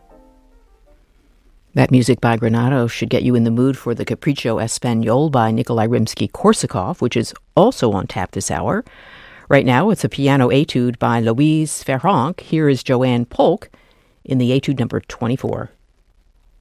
That music by Granado should get you in the mood for the Capriccio Espagnol by Nikolai Rimsky-Korsakov, which is also on tap this hour. Right now, it's a piano etude by Louise Ferronk. Here is Joanne Polk in the etude number 24.